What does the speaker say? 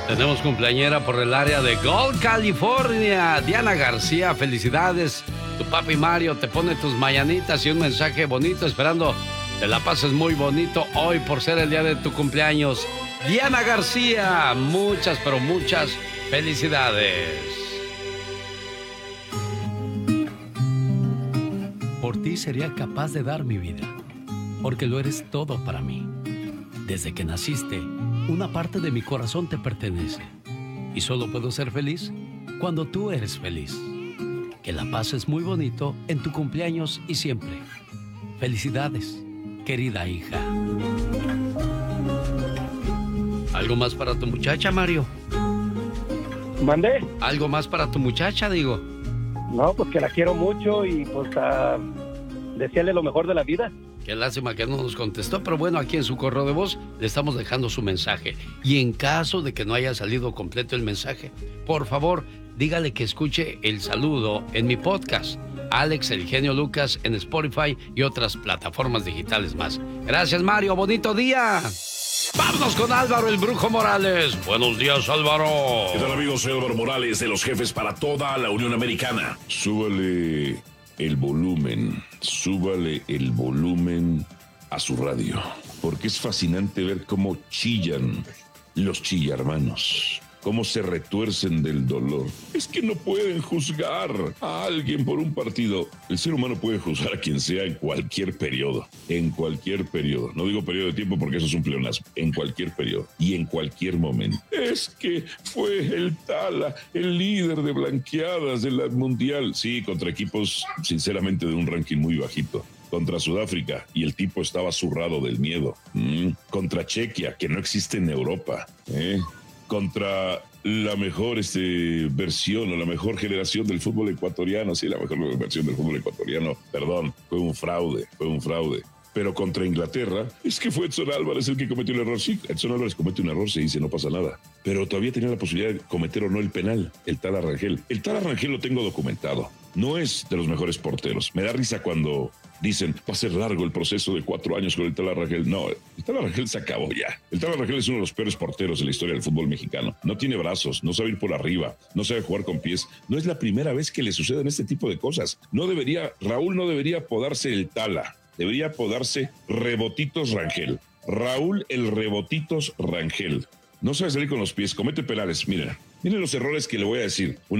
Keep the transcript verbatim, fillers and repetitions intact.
Tenemos cumpleañera por el área de Gold, California. Diana García, felicidades. Tu papi Mario te pone tus mañanitas y un mensaje bonito esperando te la pases muy bonito hoy por ser el día de tu cumpleaños. Diana García, muchas, pero muchas felicidades. Por ti sería capaz de dar mi vida, porque lo eres todo para mí. Desde que naciste, una parte de mi corazón te pertenece. Y solo puedo ser feliz cuando tú eres feliz. Que la pases muy bonito en tu cumpleaños y siempre. Felicidades, querida hija. ¿Algo más para tu muchacha, Mario? ¿Mandé? ¿Algo más para tu muchacha, digo? No, pues que la quiero mucho y pues a desearle lo mejor de la vida. Qué lástima que no nos contestó, pero bueno, aquí en su correo de voz le estamos dejando su mensaje. Y en caso de que no haya salido completo el mensaje, por favor, dígale que escuche el saludo en mi podcast, Alex El Genio Lucas, en Spotify y otras plataformas digitales más. Gracias, Mario. Bonito día. Vámonos con Álvaro el Brujo Morales. Buenos días, Álvaro. ¿Qué tal, amigos? Soy Álvaro Morales, de los jefes para toda la Unión Americana. Súbale el volumen, súbale el volumen a su radio, porque es fascinante ver cómo chillan los chillarmanos, cómo se retuercen del dolor. Es que no pueden juzgar a alguien por un partido. El ser humano puede juzgar a quien sea en cualquier periodo, en cualquier periodo. No digo periodo de tiempo porque eso es un pleonasmo. En cualquier periodo y en cualquier momento. Es que fue el Tala, el líder de blanqueadas de la Mundial. Sí, contra equipos, sinceramente, de un ranking muy bajito. Contra Sudáfrica, y el tipo estaba zurrado del miedo. Mm. Contra Chequia, que no existe en Europa. ¿Eh? Contra la mejor este, versión o la mejor generación del fútbol ecuatoriano. Sí, la mejor versión del fútbol ecuatoriano. Perdón, fue un fraude, fue un fraude. Pero contra Inglaterra, es que fue Edson Álvarez el que cometió el error. Sí, Edson Álvarez comete un error, se dice, no pasa nada. Pero todavía tenía la posibilidad de cometer o no el penal, el Tala Rangel. El Tala Rangel lo tengo documentado. No es de los mejores porteros. Me da risa cuando dicen, va a ser largo el proceso de cuatro años con el Tala Rangel. No, el Tala Rangel se acabó ya. El Tala Rangel es uno de los peores porteros de la historia del fútbol mexicano. No tiene brazos, no sabe ir por arriba, no sabe jugar con pies. No es la primera vez que le suceden este tipo de cosas. No debería, Raúl no debería apodarse el Tala. Debería apodarse Rebotitos Rangel. Raúl el Rebotitos Rangel. No sabe salir con los pies, comete penales. Mira, miren los errores que le voy a decir.